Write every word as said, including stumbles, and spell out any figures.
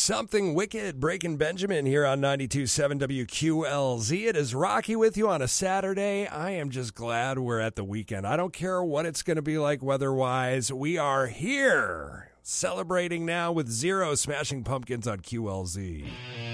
Something Wicked, Breaking Benjamin here on ninety-two point seven W Q L Z. It is Rocky with you on a Saturday. I am just glad we're at the weekend. I don't care what it's going to be like weather-wise. We are here, celebrating now with Zero, Smashing Pumpkins on Q L Z.